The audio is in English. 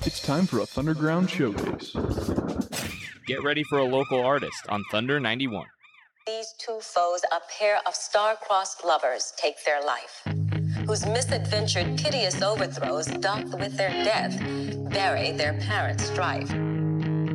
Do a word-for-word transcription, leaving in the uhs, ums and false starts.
It's time for a Thunderground showcase. Get ready for a local artist on Thunder ninety-one. These two foes, a pair of star-crossed lovers, take their life, whose misadventured, piteous overthrows doth with their death bury their parents' strife.